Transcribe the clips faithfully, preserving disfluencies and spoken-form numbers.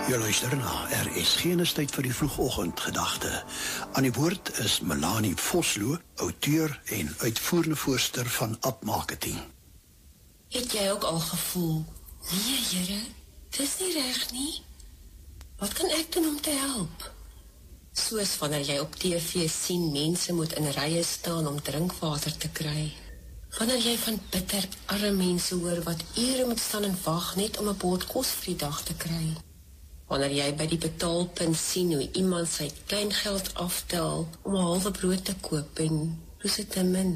Jy luister na R S G, is tyd vir die vroegoggendgedagte. Aan die woord is Melanie Vosloo, outeur en uitvoerende voorsteur van App Marketing. Het jy ook al gevoel, nee Here, dis nie reg nie? Wat kan ek doen om te help? Soos wanneer jy op T V sien, mense moet in rye staan om drinkwater te kry. Wanneer jy van bitter arme mense hoor wat ure moet staan en wag net om 'n bord kos vir die dag te kry. Wanneer jy by die betaalpunt sien hoe iemand sy kleingeld aftel om 'n halwe brood te koop en dis dit te min.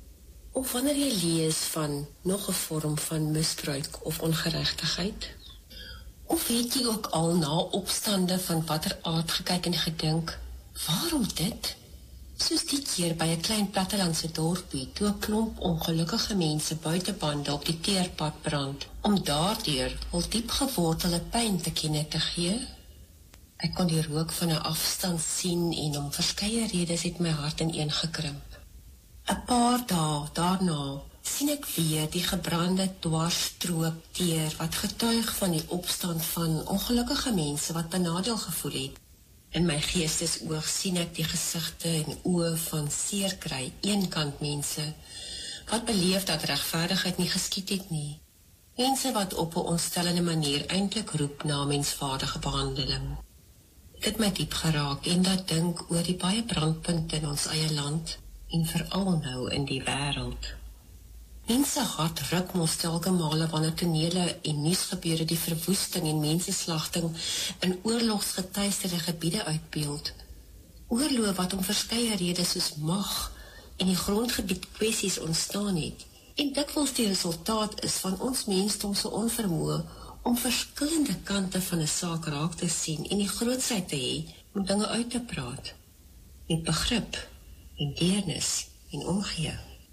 Of wanneer jy lees van nog 'n vorm van misbruik of ongeregtigheid. Of het jy ook al na opstande van watter aard gekyk en gedink, waarom dit? Soos die keer by 'n klein plattelandse dorpie, toe 'n klomp ongelukkige mense buitebande op die teerpad brand, om daardeur hul diep gewortelde pyn te kenne te gee. Ek kon die rook van 'n afstand sien en om verskeie redes het my hart ineengekrimp. 'n Paar dae daarna sien ek weer die gebrande dwarsstroop teer wat getuig van die opstand van ongelukkige mense wat benadeel gevoel het. In my geestesoog sien ek die gesigte en oë van seerkry eenkant mense wat beleef dat regverdigheid nie geskied het nie. Mense wat op 'n ontstellende manier eintlik roep na menswaardige behandeling. Dit het my diep geraak en dat dink oor die baie brandpunte in ons eie land en veral nou in die wêreld. Mense hart ruk mos telke male wanneer tonele en nuusgebeure die verwoesting en menseslagting in oorlogsgetuisterde gebiede uitbeeld. Oorloë wat om verskeie redes soos mag en die grondgebied kwessies ontstaan het, en dikwels die resultaat is van ons mensdom se onvermoë om verskillende kante van 'n saak raak te sien en die grootsheid te hê om dinge uit te praat, met begrip en deernis en omgee.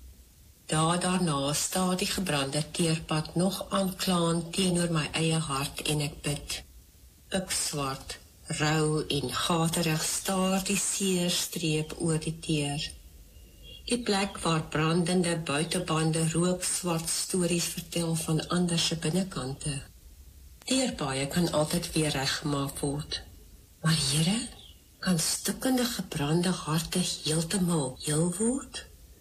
Daar daarna staat die gebrande teerpad nog aanklaand teenoor my eie hart en ek bid. Pikswart, rou en gaterig staar die seerstreep oor die teer. Die plek waar brandende buitebande rookswart stories vertel van ander se binnekante. Teerpaaie kan altyd weer reggemaak word. Maar Here, kan stukkende gebrande harte heeltemal heel word?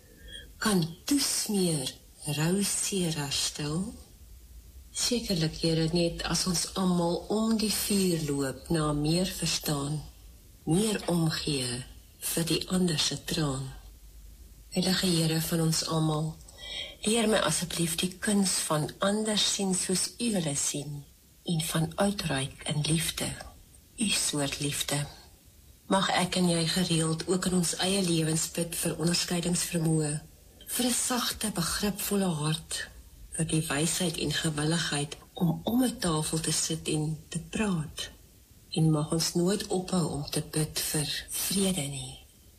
Kan toesmeer rou seer herstel? Sekerlik, Here, net as ons almal om die vuur loop na meer verstaan, meer omgee vir die ander se traan. Heilige Here van ons almal, leer my asseblief die kuns van anders sien soos U wil sien, en van uitreik in liefde, U soort liefde. Mag ek en jy gereeld ook in ons eie lewens bid vir onderskeidingsvermoë, vir 'n sagte, begripvolle hart, vir die wysheid en gewilligheid om om 'n tafel te sit en te praat. En mag ons nooit ophou om te bid vir vrede nie.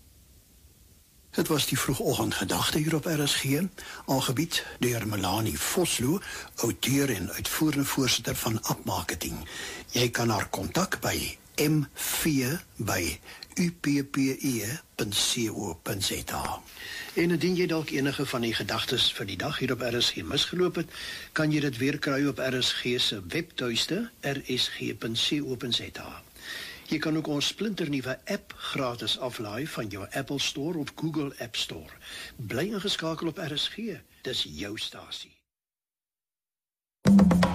Dit was die vroegoggendgedagte hier op R S G, aangebied deur Melanie Vosloo, outeur en uitvoerende voorsitter van App Marketing. Jy kan haar kontak by m v by u p p e punt co punt z a. En indien jy dalk enige van die gedagtes vir die dag hier op R S G misgeloop het, kan jy dit weer kry op R S G se webtuiste r s g punt co punt z a. Jy kan ook ons splinternuwe app gratis aflaai van jou Apple Store of Google App Store. Bly ingeskakel op R S G, dis jou stasie.